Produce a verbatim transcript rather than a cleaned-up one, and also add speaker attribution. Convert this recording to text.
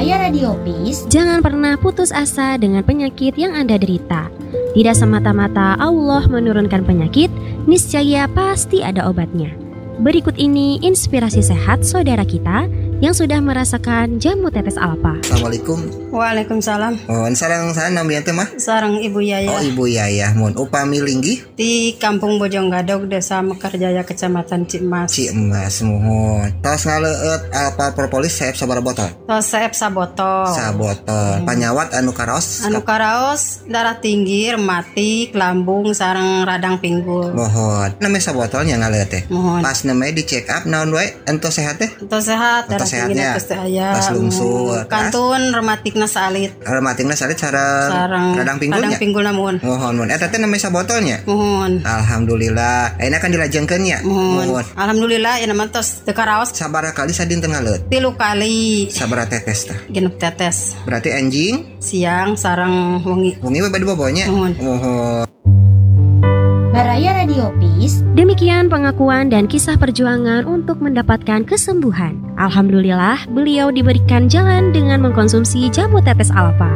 Speaker 1: Baraya Radio Peace.
Speaker 2: Jangan pernah putus asa dengan penyakit yang Anda derita. Tidak semata-mata Allah menurunkan penyakit, niscaya pasti ada obatnya. Berikut ini inspirasi sehat saudara kita yang sudah merasakan jamu tetes alpa.
Speaker 3: Assalamualaikum.
Speaker 4: Waalaikumsalam.
Speaker 3: Oh, sarang sana namanya teh mah?
Speaker 4: Sarang Ibu Yaya.
Speaker 3: Oh, Ibu Yaya. Mun upami linggih
Speaker 4: Di Kampung Bojonggadog, Desa Mekarjaya, Kecamatan Cimas.
Speaker 3: Cimas mohon. Tos ngaleut alpa propolis saep sabaraha botol?
Speaker 4: Tos saep sabotol.
Speaker 3: Sabotol. Panyawat anu karaos?
Speaker 4: Anu karaos darah tinggi, rematik, lambung, sareng radang pinggul.
Speaker 3: Mohon. Namanya sabotolnya ngaleut teh.
Speaker 4: Mohon.
Speaker 3: Pas namanya di check up naon wae ento sehat teh?
Speaker 4: Tos sehat, darah tinggi
Speaker 3: sehatnya.
Speaker 4: pasti aya.
Speaker 3: Pas lungsur.
Speaker 4: Kantun rematikna salit.
Speaker 3: Rematikna salit sareng
Speaker 4: Sareng
Speaker 3: radang pinggulnya.
Speaker 4: Radang pinggul namun.
Speaker 3: Mohon mun eta teh namanya sabotolnya.
Speaker 4: Mohon.
Speaker 3: Alhamdulillah. Ayeuna kan dilajengkeun nya.
Speaker 4: Mohon. Alhamdulillah ya nama tos teu karaos
Speaker 3: Sabaraha kali sadinten ngaleut?
Speaker 4: tilu kali
Speaker 3: Sabaraha tetes teh?
Speaker 4: genep tetes.
Speaker 3: Berarti anjing
Speaker 4: Siang sareng wengi.
Speaker 3: wengi we bade bobonya.
Speaker 4: Mohon.
Speaker 3: Mohon.
Speaker 1: Baraya Radio Peace.
Speaker 2: Demikian pengakuan dan kisah perjuangan untuk mendapatkan kesembuhan. Alhamdulillah, beliau diberikan jalan dengan mengkonsumsi jamu tetes alpa.